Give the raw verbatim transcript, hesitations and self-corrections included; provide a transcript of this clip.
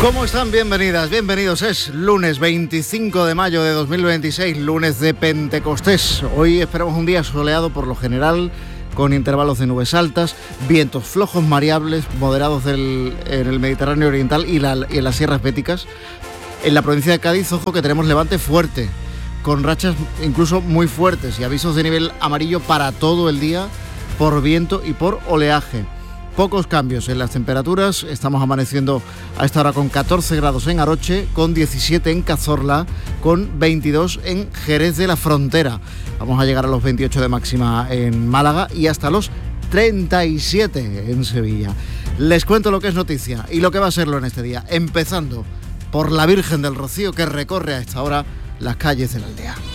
¿Cómo están? Bienvenidas, bienvenidos. Es lunes veinticinco de mayo de dos mil veintiséis, lunes de Pentecostés. Hoy esperamos un día soleado por lo general, con intervalos de nubes altas, vientos flojos variables, moderados del, en el Mediterráneo Oriental y, la, y en las sierras béticas. En la provincia de Cádiz, ojo que tenemos levante fuerte, con rachas incluso muy fuertes y avisos de nivel amarillo para todo el día por viento y por oleaje. Pocos cambios en las temperaturas, estamos amaneciendo a esta hora con catorce grados en Aroche, con diecisiete en Cazorla, con veintidós en Jerez de la Frontera. Vamos a llegar a los veintiocho de máxima en Málaga y hasta los treinta y siete en Sevilla. Les cuento lo que es noticia y lo que va a serlo en este día, empezando por la Virgen del Rocío, que recorre a esta hora las calles de la aldea.